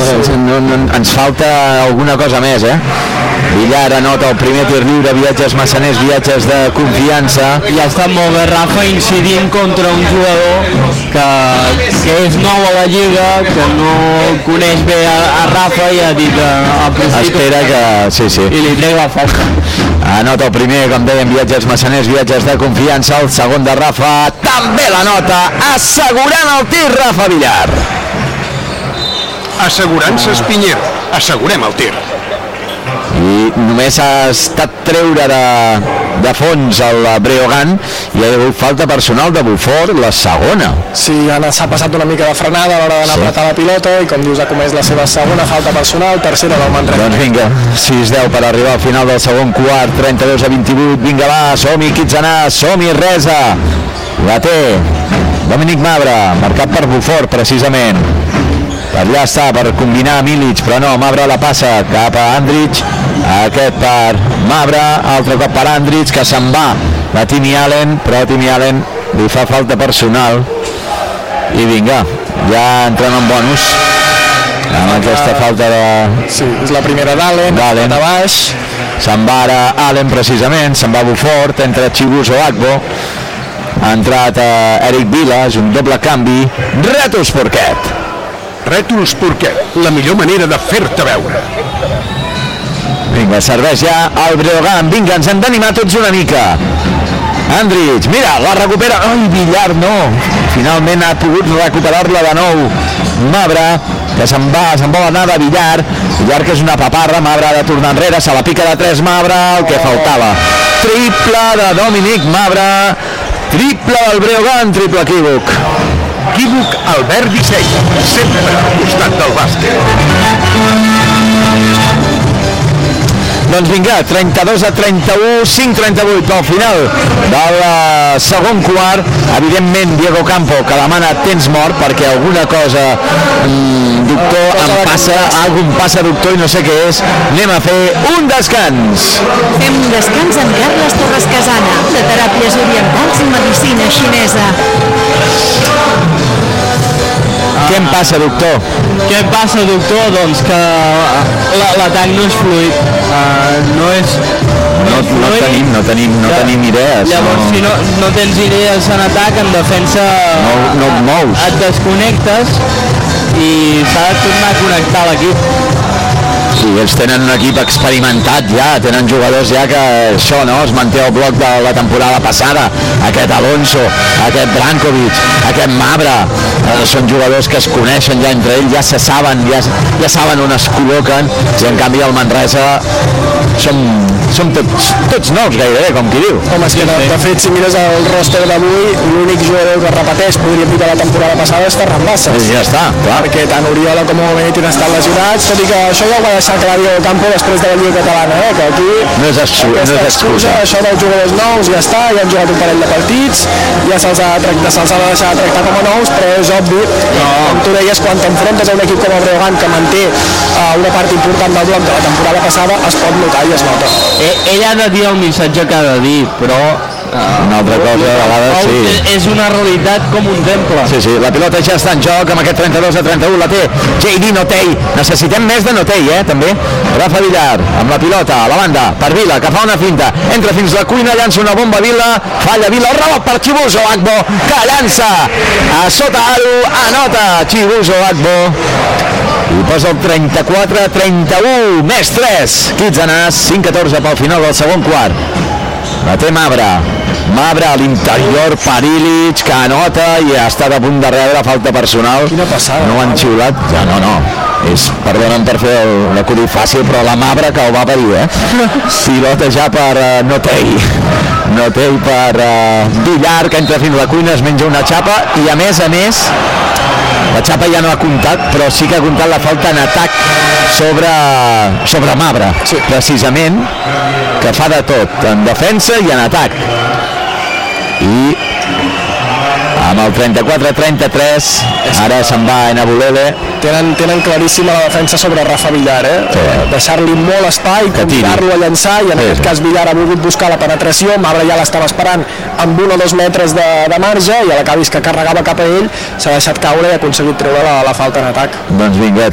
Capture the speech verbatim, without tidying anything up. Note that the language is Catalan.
no, no, ens falta alguna cosa més, eh? Villar anota el primer tir lliure, viatges massaners, viatges de confiança. I ha estat molt bé Rafa incidint contra un jugador que, que és nou a la Lliga, que no coneix bé a, a Rafa i ha dit aprofito. Espera que... sí, sí. I li trec la falta. Anota el primer, com dèiem, viatges massaners, viatges de confiança, el segon de Rafa, també la nota, assegurant el tir Rafa Villar. Assegurances Pinyer, assegurem el tir. I només ha estat treure de, de fons el Breogán i ha hagut falta personal de Bufort, la segona. Sí, s'ha passat una mica de frenada a l'hora d'anar sí. a apretar la pilota i com dius ha comès la seva segona falta personal, tercera del Manresa. Doncs vinga, sis deu per arribar al final del segon quart, trenta-dos a vint-i-vuit, vinga va, som-hi Quitzenà, som-hi Resa, la té Dominic Mabra, marcat per Bufort precisament. Allà està per combinar Milic, però no, Mabra la passa cap a Andrich, aquest per Mabra, altre cop per Andrich, que se'n va a Timmy Allen, però Timmy Allen li fa falta personal i vinga, ja entrem en bonus amb aquesta falta de... Sí, és la primera d'Allen, de baix, se'n va ara Allen precisament, se'n va Bufort, entra Chibuzo Agbo, ha entrat eh, Eric Vila, és un doble canvi, Retus Porquet. Rètols Porquet, la millor manera de fer-te veure. Vinga, serveix ja el Breogán, vinga, ens hem d'animar tots una mica. Andrich, mira, la recupera, ai, Villar no, finalment ha pogut recuperar-la de nou Mabra, que se'n va, se'n vol anar de Villar, Villar que és una paparra, Mabra ha de tornar enrere, se la pica de tres Mabra, el que faltava. Triple de Dominic Mabra, triple del Breogán, triple equívoc. Equívoc Albert Disseny, sempre al costat del bàsquet. Doncs vinga, trenta-dos a trenta-u, cinc trenta-vuit al final del uh, segon quart. Evidentment Diego Campo que demana temps mort perquè alguna cosa mm, doctor, em passa algun passa doctor i no sé què és. Anem a fer un descans. Fem un descans amb Carles Torres Casana, de teràpies orientals i medicina xinesa. Què em passa, doctor? Què em passa, doctor? Doncs que l'atac no és fluid. Uh, no és... No, no tenim, no tenim, no tenim idees. Llavors, no... si no, no tens idees en atac, en defensa... No, no et mous. Et desconnectes i s'ha de tornar a connectar l'equip. Sí, ells tenen un equip experimentat ja, tenen jugadors ja que això, no?, es manté el bloc de la temporada passada, aquest Alonso, aquest Brankovic, aquest Mabra, eh, són jugadors que es coneixen ja entre ells, ja se saben, ja, ja saben on es col·loquen, i en canvi el Manresa som, som tots, tots nous gairebé, com qui diu. Home, és que de, de fet, si mires el roster d'avui, l'únic jugador que repeteix, podríem dir que la temporada passada és Ferran Bassas. Sí, ja està, clar. Perquè tant Oriola com Benítez estan lesionats, tot i que això ja ho va deixar clar Diego Campo després de la Lliga Catalana, eh? Que aquí no és excusa, no és excusa. Això dels jugadors nous ja està, ja han jugat un parell de partits, ja se'ls ha, se ha de deixar de tractar com a nous, però és obvi, no. Com tu deies, quan t'enfrontes a un equip com el Breogán que manté uh, una part important del bloc de la temporada passada, es pot notar i es nota. Eh, ell ha de dir el missatge que ha de dir, però Uh, una altra cosa de vegades sí. És una realitat com un temple. Sí, sí, la pilota ja està en joc amb aquest trenta-dos a trenta-u, la té J D Notei, necessitem més de Notei, eh, també. Rafa Villar amb la pilota a la banda per Vila, que fa una finta, entra fins la cuina, llança una bomba Vila, falla Vila, el rebot per Chibuzo Agbo, que llança a sota aro, anota Chibuzo Agbo i posa el trenta-quatre a trenta-u, més tres Quitzenàs, cinc catorze pel final del segon quart. La té Mabra, Mabra a l'interior per Ilic, que anota i ha estat a punt de rebre falta personal. Quina passada. No ho han xiulat, ja no, no. És, perdonen per fer l'acudit fàcil, però la Mabra que ho va parir, eh? Pilota ja per uh, Notei. Notei per uh, Villar, que entra fins a la cuina, es menja una xapa i a més a més la xapa ja no ha comptat, però sí que ha comptat la falta en atac sobre, sobre Mabra, sí. Precisament, que fa de tot, en defensa i en atac. I amb el trenta-quatre a trenta-tres ara se'n va en Abulele. Tenen, tenen claríssima la defensa sobre Rafa Villar, eh? Sí. Deixar-li molt espai, convidar-lo a llançar, i en sí, aquest sí. cas Villar ha volgut buscar la penetració, Mabra ja l'estava esperant amb un o dos metres de, de marge, i a l'acabis que carregava cap a ell s'ha deixat caure i ha aconseguit treure la, la falta en atac. Doncs vinga,